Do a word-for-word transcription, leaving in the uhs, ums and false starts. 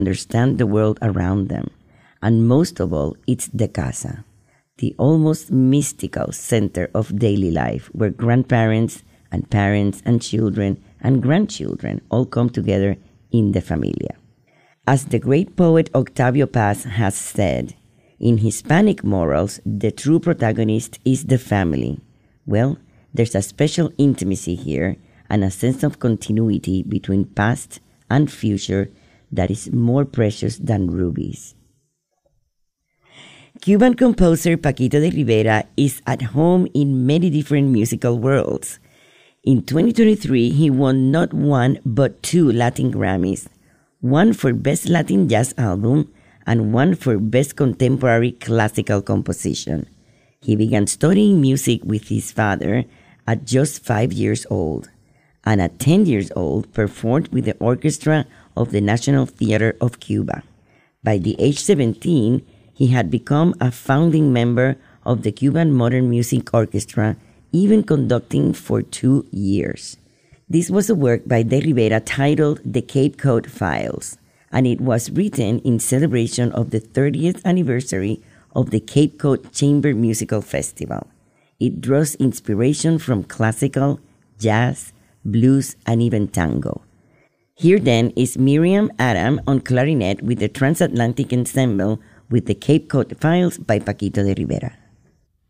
understand the world around them. And most of all, it's the casa, the almost mystical center of daily life where grandparents and parents and children and grandchildren all come together in the familia. As the great poet Octavio Paz has said, in Hispanic morals, the true protagonist is the family. Well, there's a special intimacy here and a sense of continuity between past and future that is more precious than rubies. Cuban composer Paquito de Rivera is at home in many different musical worlds. In twenty twenty-three, he won not one but two Latin Grammys, one for Best Latin Jazz Album and one for Best Contemporary Classical Composition. He began studying music with his father at just five years old, and at ten years old performed with the orchestra of the National Theater of Cuba. By the age seventeen, he had become a founding member of the Cuban Modern Music Orchestra, even conducting for two years. This was a work by De Rivera titled The Cape Cod Files, and it was written in celebration of the thirtieth anniversary of the Cape Cod Chamber Musical Festival. It draws inspiration from classical, jazz, blues, and even tango. Here then is Miriam Adam on clarinet with the Transatlantic Ensemble with the Cape Cod Files by Paquito de Rivera.